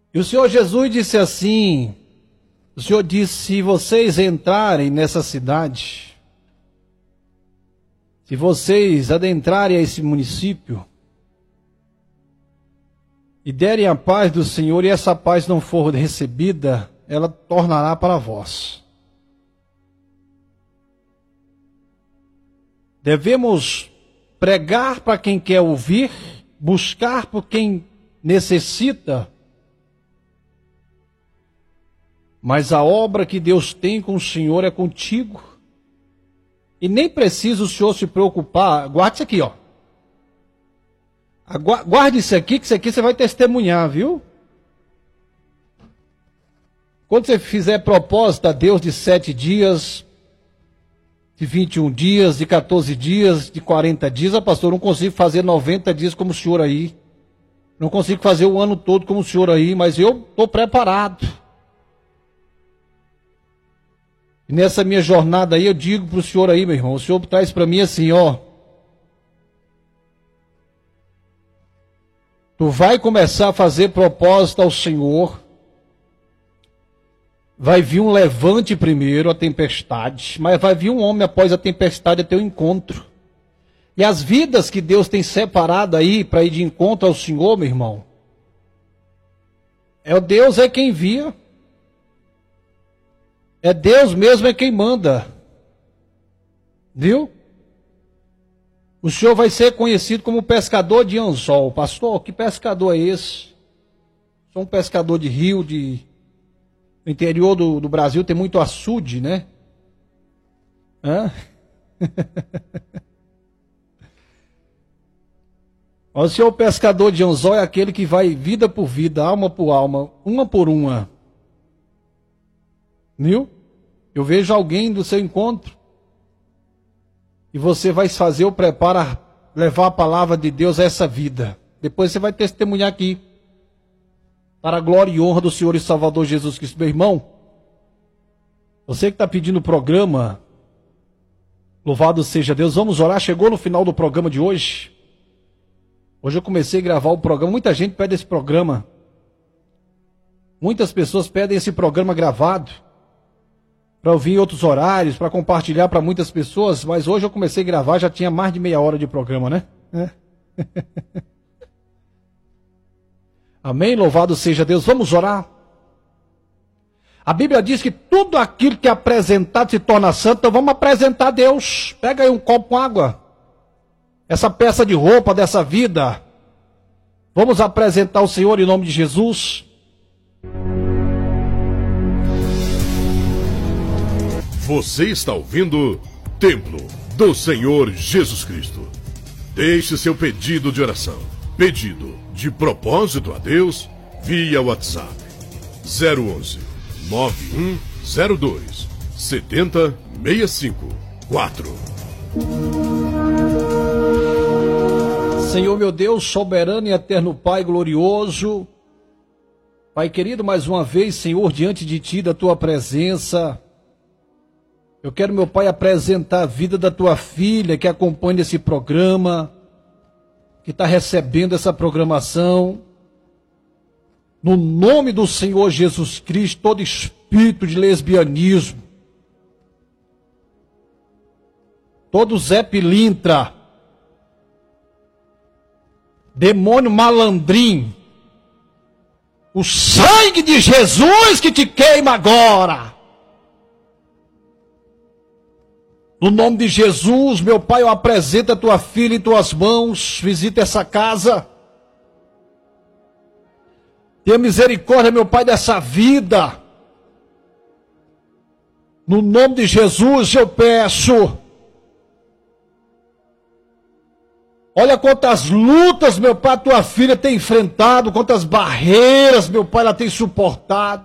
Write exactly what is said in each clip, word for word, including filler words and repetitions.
E o Senhor Jesus disse assim, o Senhor disse, se vocês entrarem nessa cidade, se vocês adentrarem a esse município, e derem a paz do Senhor, e essa paz não for recebida, ela tornará para vós. Devemos pregar para quem quer ouvir, buscar por quem necessita, mas a obra que Deus tem com o Senhor é contigo. E nem precisa o Senhor se preocupar. Guarde isso aqui, ó. Guarde isso aqui, que isso aqui você vai testemunhar, viu? Quando você fizer propósito a Deus de sete dias, de vinte e um dias, de quatorze dias, de quarenta dias, ah, pastor, eu não consigo fazer noventa dias como o senhor aí. Não consigo fazer o ano todo como o senhor aí, mas eu estou preparado. E nessa minha jornada aí, eu digo para o senhor aí, meu irmão, o senhor traz para mim assim, ó. Tu vai começar a fazer propósito ao Senhor. Vai vir um levante primeiro, a tempestade. Mas vai vir um homem após a tempestade a teu encontro. E as vidas que Deus tem separado aí para ir de encontro ao Senhor, meu irmão. É o Deus é quem envia. É Deus mesmo é quem manda. Viu? O senhor vai ser conhecido como pescador de anzol. Pastor, que pescador é esse? Sou um pescador de rio, de... No interior do, do Brasil tem muito açude, né? Hã? O senhor pescador de anzol é aquele que vai vida por vida, alma por alma, uma por uma. Viu? Eu vejo alguém do seu encontro. E você vai fazer o preparo, levar a palavra de Deus a essa vida. Depois você vai testemunhar aqui. Para a glória e honra do Senhor e Salvador Jesus Cristo. Meu irmão, você que está pedindo o programa, louvado seja Deus, vamos orar. Chegou no final do programa de hoje. Hoje eu comecei a gravar o programa. Muita gente pede esse programa. Muitas pessoas pedem esse programa gravado. Para ouvir em outros horários, para compartilhar para muitas pessoas, mas hoje eu comecei a gravar, já tinha mais de meia hora de programa, né? É. Amém? Louvado seja Deus. Vamos orar. A Bíblia diz que tudo aquilo que é apresentado se torna santo, então vamos apresentar a Deus. Pega aí um copo com água. Essa peça de roupa dessa vida. Vamos apresentar o Senhor em nome de Jesus. Você está ouvindo Templo do Senhor Jesus Cristo. Deixe seu pedido de oração, pedido de propósito a Deus, via WhatsApp zero onze, nove um zero dois, sete zero seis cinco quatro. Senhor meu Deus, soberano e eterno Pai glorioso, Pai querido, mais uma vez, Senhor, diante de Ti, da Tua presença, eu quero, meu Pai, apresentar a vida da Tua filha que acompanha esse programa, que está recebendo essa programação. No nome do Senhor Jesus Cristo, todo espírito de lesbianismo, todo Zé Pilintra, demônio malandrim, o sangue de Jesus que te queima agora. No nome de Jesus, meu Pai, eu apresento a tua filha em tuas mãos. Visita essa casa. Tenha misericórdia, meu Pai, dessa vida. No nome de Jesus, eu peço. Olha quantas lutas, meu Pai, a tua filha tem enfrentado. Quantas barreiras, meu Pai, ela tem suportado.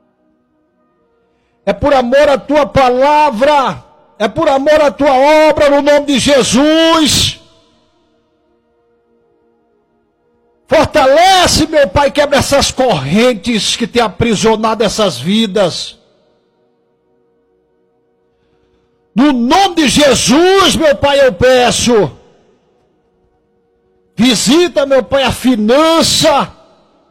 É por amor à tua palavra. É por amor à tua obra, no nome de Jesus. Fortalece, meu Pai, quebra essas correntes que tem aprisionado essas vidas. No nome de Jesus, meu Pai, eu peço. Visita, meu Pai, a finança.